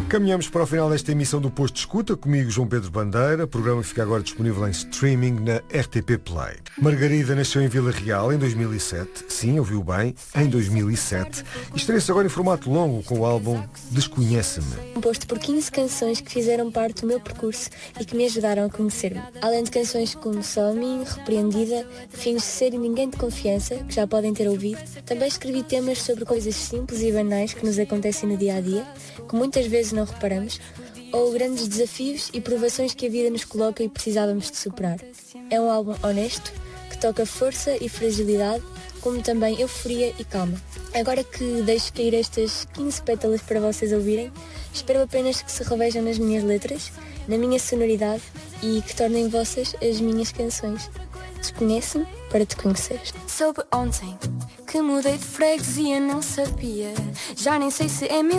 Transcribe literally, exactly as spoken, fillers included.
Caminhamos para o final desta emissão do Posto de Escuta, comigo João Pedro Bandeira, programa que fica agora disponível em streaming na R T P Play. Margarida nasceu em Vila Real em dois mil e sete, sim, ouviu bem, em dois mil e sete, e estreia-se agora em formato longo com o álbum Desconhece-me. Composto por quinze canções que fizeram parte do meu percurso e que me ajudaram a conhecer-me. Além de canções como Só a Mim, Repreendida, Fins de Ser e Ninguém de Confiança, que já podem ter ouvido, também escrevi temas sobre coisas simples e banais que nos acontecem no dia-a-dia, que muitas vezes não reparamos, ou grandes desafios e provações que a vida nos coloca e precisávamos de superar. É um álbum honesto, que toca força e fragilidade, como também euforia e calma. Agora que deixo cair estas quinze pétalas para vocês ouvirem, espero apenas que se revejam nas minhas letras, na minha sonoridade e que tornem vossas as minhas canções. Desconhece-me para te conhecer. Soube ontem que mudei de freguesia, não sabia. Já nem sei se é meu